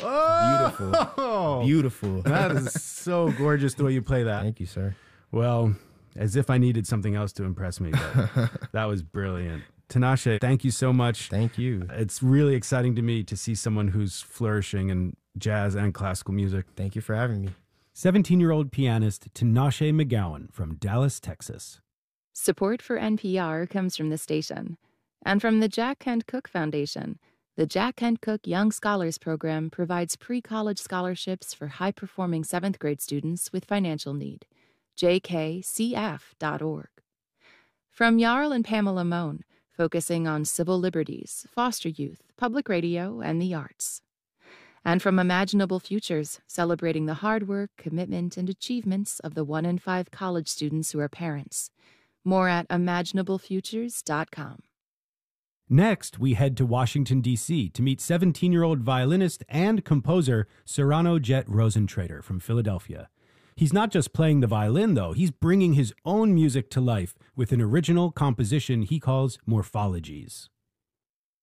Oh, Beautiful. that is so gorgeous the way you play that. Thank you, sir. Well, as if I needed something else to impress me, but that was brilliant. Tinashe, thank you so much. Thank you. It's really exciting to me to see someone who's flourishing in jazz and classical music. Thank you for having me. 17-year-old pianist Tinashe McGowan from Dallas, Texas. Support for NPR comes from the station and from the Jack Kent Cooke Foundation. The Jack Kent Cooke Young Scholars Program provides pre-college scholarships for high-performing 7th grade students with financial need. jkcf.org. From Jarl and Pamela Mohn, focusing on civil liberties, foster youth, public radio, and the arts. And from Imaginable Futures, celebrating the hard work, commitment, and achievements of the 1 in 5 college students who are parents. More at imaginablefutures.com. Next, we head to Washington, D.C. to meet 17-year-old violinist and composer Serrano Jet Rosentrader from Philadelphia. He's not just playing the violin, though. He's bringing his own music to life with an original composition he calls Morphologies.